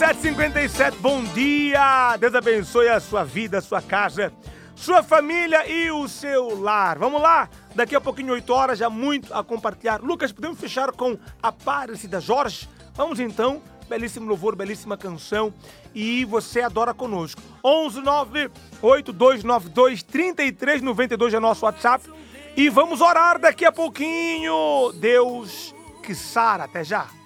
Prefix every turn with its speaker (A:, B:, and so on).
A: 7h57, bom dia! Deus abençoe a sua vida, a sua casa, sua família e o seu lar. Vamos lá? Daqui a pouquinho, 8 horas, já muito a compartilhar. Lucas, podemos fechar com Aparecida Jorge? Vamos então, belíssimo louvor, belíssima canção. E você adora conosco. 11982923392 é nosso WhatsApp. E vamos orar daqui a pouquinho. Deus que sara. Até já.